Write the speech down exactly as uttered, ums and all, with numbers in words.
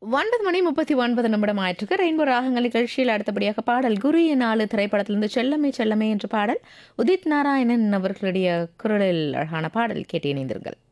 ஒன்பது மணி முப்பத்தி ஒன்பது நிமிடம் ஆயிற்றுக்கு ரெயின்போ ராகங்கள் நிகழ்ச்சியில் அடுத்தபடியாக பாடல் குரு நாலு திரைப்படத்திலிருந்து செல்லமே செல்லமே என்ற பாடல் உதித் நாராயணன் அவர்களுடைய குரலில் அழகான பாடல் கேட்டு இணைந்தீர்கள்.